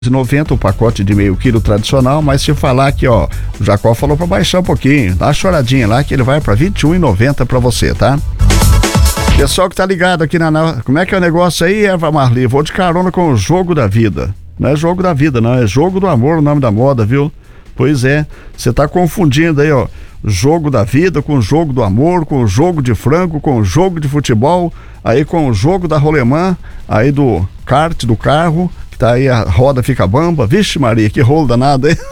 R$90 o pacote de meio quilo tradicional, mas se falar aqui, ó, o Jacó falou pra baixar um pouquinho, dá uma choradinha lá que ele vai pra R$21,90 pra você, tá? Pessoal que tá ligado aqui como é que é o negócio aí, Eva Marli? Vou de carona com o Jogo da Vida. Não é Jogo da Vida, não, é Jogo do Amor, o nome da moda, viu? Pois é, você tá confundindo aí, ó, Jogo da Vida com o Jogo do Amor, com o Jogo de Frango, com o Jogo de Futebol, aí com o Jogo da Rolemã, aí do kart, do carro, que tá aí a roda fica bamba. Vixe Maria, que rolo danado, hein?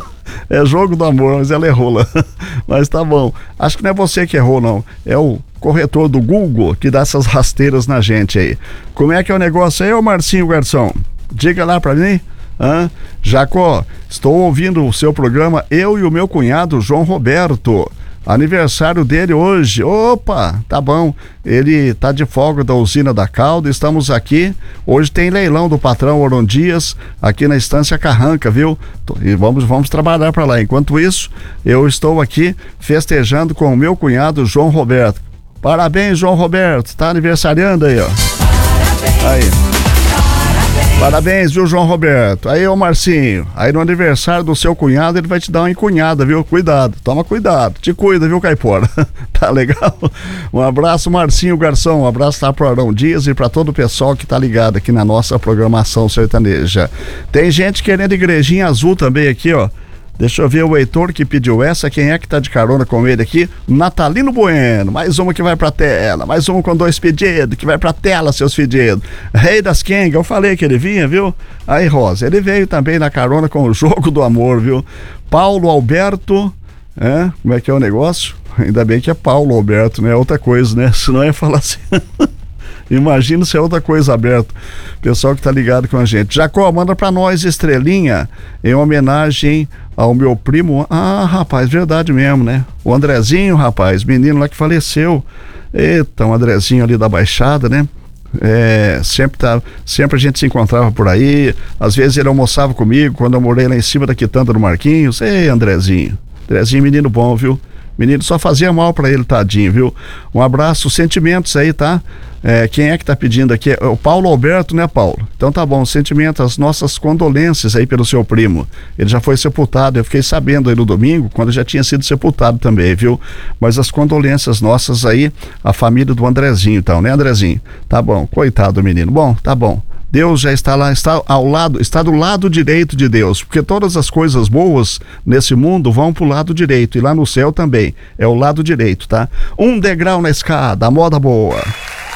É Jogo do Amor, mas ela errou lá. Mas tá bom, acho que não é você que errou, não, é o corretor do Google que dá essas rasteiras na gente aí. Como é que é o negócio aí, ô Marcinho Garçom? Diga lá pra mim. Jacó, estou ouvindo o seu programa, eu e o meu cunhado João Roberto, aniversário dele hoje. Opa, tá bom, ele tá de folga da usina da Calda, estamos aqui, hoje tem leilão do patrão Oron Dias, aqui na Estância Carranca, viu? E vamos trabalhar para lá. Enquanto isso, eu estou aqui festejando com o meu cunhado João Roberto. Parabéns, João Roberto, tá aniversariando aí, ó. Aí. Parabéns, viu, João Roberto? Aí, ô Marcinho, aí no aniversário do seu cunhado, ele vai te dar uma encunhada, viu? Cuidado, toma cuidado, te cuida, viu, Caipora? Tá legal? Um abraço, Marcinho Garçom, um abraço lá pro Arão Dias e pra todo o pessoal que tá ligado aqui na nossa programação sertaneja. Tem gente querendo igrejinha azul também aqui, ó. Deixa eu ver o Heitor que pediu essa, quem é que tá de carona com ele aqui? Natalino Bueno, mais uma que vai pra tela, mais uma com 2 pedidos, que vai pra tela, seus pedidos. Rei das Kenga, eu falei que ele vinha, viu? Aí, Rosa, ele veio também na carona com o Jogo do Amor, viu? Paulo Alberto, como é que é o negócio? Ainda bem que é Paulo Alberto, né? Outra coisa, né? Senão ia falar assim... Imagina se é outra coisa aberta. Pessoal que tá ligado com a gente. Jacó, manda pra nós estrelinha em homenagem ao meu primo. Ah, rapaz, verdade mesmo, né? O Andrezinho, rapaz, menino lá que faleceu. Eita, o Andrezinho ali da Baixada, né? Sempre a gente se encontrava por aí. Às vezes ele almoçava comigo quando eu morei lá em cima da quitanda do Marquinhos. Ei, Andrezinho, menino bom, viu? Menino só fazia mal pra ele, tadinho, viu? Um abraço, sentimentos aí, tá? Quem é que tá pedindo aqui? É o Paulo Alberto, né, Paulo? Então tá bom, sentimentos, as nossas condolências aí pelo seu primo. Ele já foi sepultado, eu fiquei sabendo aí no domingo, quando já tinha sido sepultado também, viu? Mas as condolências nossas aí, a família do Andrezinho, então, né, Andrezinho? Tá bom, coitado do menino. Bom, tá bom. Deus já está lá, está do lado direito de Deus, porque todas as coisas boas nesse mundo vão pro lado direito, e lá no céu também, é o lado direito, tá? Um degrau na escada, a moda boa.